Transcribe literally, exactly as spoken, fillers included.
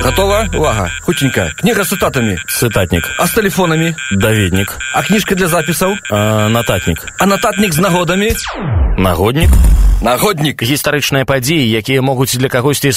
Готова? Увага. Хутенька. Книга с цитатами. Цытатнік. А с телефонами? Даведнік. А книжка для записов? А, нататнік. А нататник с нагодами? Нагоднік. Нагодник. Гістарычныя падзеі, якія могуць для кагосьці